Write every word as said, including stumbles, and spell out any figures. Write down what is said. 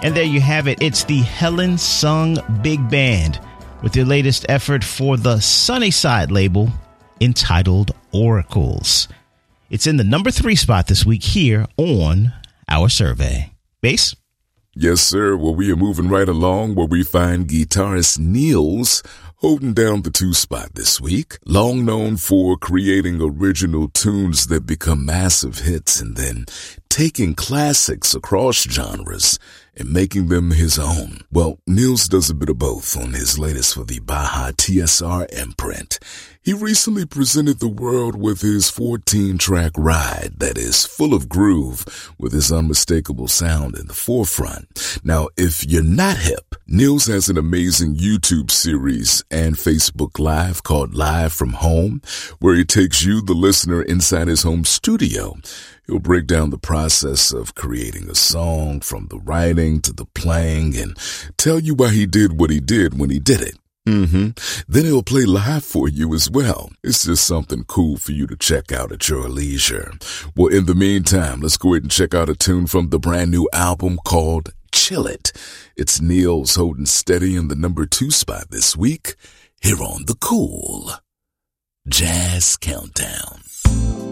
And there you have it. It's the Helen Sung Big Band with their latest effort for the Sunnyside label entitled Oracles. It's in the number three spot this week here on our survey. Bass? Yes, sir. Well, we are moving right along where we find guitarist Nils holding down the two spot this week. Long known for creating original tunes that become massive hits and then taking classics across genres and making them his own. Well, Nils does a bit of both on his latest for the Baja T S R imprint. He recently presented the world with his fourteen-track ride that is full of groove with his unmistakable sound in the forefront. Now, if you're not hip, Nils has an amazing YouTube series and Facebook Live called Live from Home, where he takes you, the listener, inside his home studio. He'll break down the process of creating a song, from the writing to the playing, and tell you why he did what he did when he did it. Mm-hmm. Then he'll play live for you as well. It's just something cool for you to check out at your leisure. Well, in the meantime, let's go ahead and check out a tune from the brand new album called Chill It. It's Nils holding steady in the number two spot this week here on the Cool Jazz Countdown.